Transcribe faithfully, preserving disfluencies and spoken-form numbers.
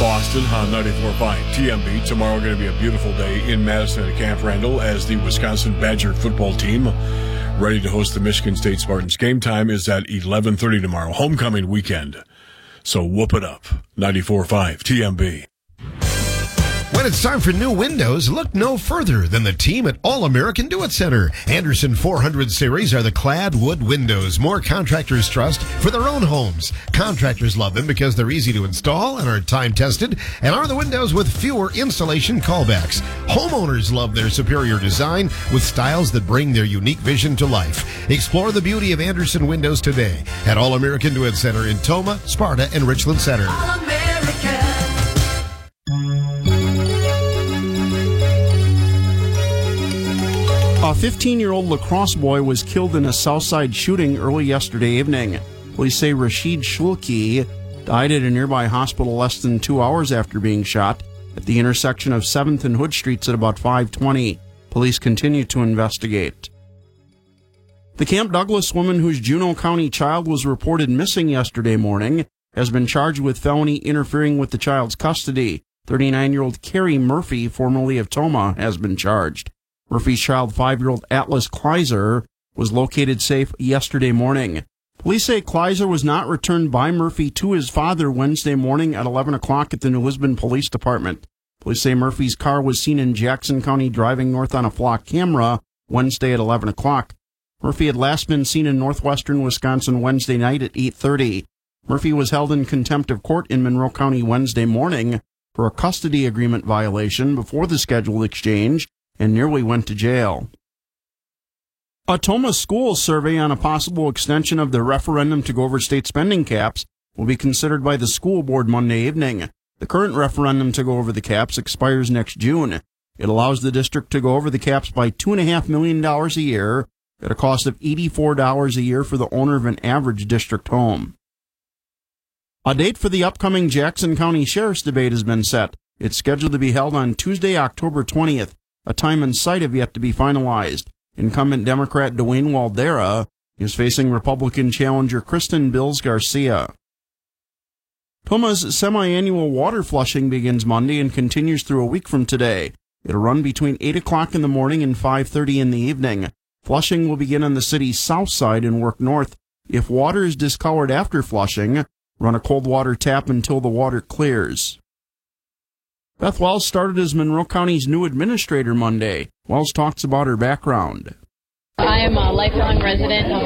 Boston on ninety-four point five T M B. Tomorrow going to be a beautiful day in Madison at Camp Randall as the Wisconsin Badger football team ready to host the Michigan State Spartans. Game time is at eleven thirty tomorrow. Homecoming weekend. So whoop it up. ninety-four point five T M B. When it's time for new windows, look no further than the team at All American Do-It Center. Anderson four hundred series are the clad wood windows more contractors trust for their own homes. Contractors love them because they're easy to install and are time-tested and are the windows with fewer installation callbacks. Homeowners love their superior design with styles that bring their unique vision to life. Explore the beauty of Anderson windows today at All American Do-It Center in Toma, Sparta, and Richland Center. All American. A fifteen-year-old lacrosse boy was killed in a Southside shooting early yesterday evening. Police say Rashid Shulki died at a nearby hospital less than two hours after being shot at the intersection of seventh and Hood Streets at about five twenty. Police continue to investigate. The Camp Douglas woman whose Juneau County child was reported missing yesterday morning has been charged with felony interfering with the child's custody. thirty-nine-year-old Carrie Murphy, formerly of Toma, has been charged. Murphy's child, five-year-old Atlas Kleiser, was located safe yesterday morning. Police say Kleiser was not returned by Murphy to his father Wednesday morning at eleven o'clock at the New Lisbon Police Department. Police say Murphy's car was seen in Jackson County driving north on a flock camera Wednesday at eleven o'clock. Murphy had last been seen in northwestern Wisconsin Wednesday night at eight thirty. Murphy was held in contempt of court in Monroe County Wednesday morning for a custody agreement violation before the scheduled exchange and nearly went to jail. A Toma school survey on a possible extension of the referendum to go over state spending caps will be considered by the school board Monday evening. The current referendum to go over the caps expires next June. It allows the district to go over the caps by two point five million dollars a year at a cost of eighty-four dollars a year for the owner of an average district home. A date for the upcoming Jackson County Sheriff's debate has been set. It's scheduled to be held on Tuesday, October twentieth. A time and site have yet to be finalized. Incumbent Democrat Dwayne Waldera is facing Republican challenger Kristen Bills Garcia. Toma's semi-annual water flushing begins Monday and continues through a week from today. It'll run between eight o'clock in the morning and five thirty in the evening. Flushing will begin on the city's south side and work north. If water is discolored after flushing, run a cold water tap until the water clears. Beth Wells started as Monroe County's new administrator Monday. Wells talks about her background. I am a lifelong resident of